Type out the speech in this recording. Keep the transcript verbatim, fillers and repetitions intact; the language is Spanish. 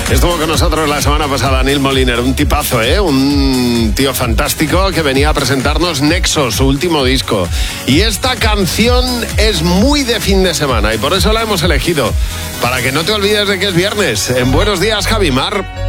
Estuvo con nosotros la semana pasada Neil Moliner, un tipazo, ¿eh? Un tío fantástico que venía a presentarnos Nexo, su último disco. Y esta canción es muy de fin de semana y por eso la hemos elegido, para que no te olvides de que es viernes. En Buenos Días, Javi Mar.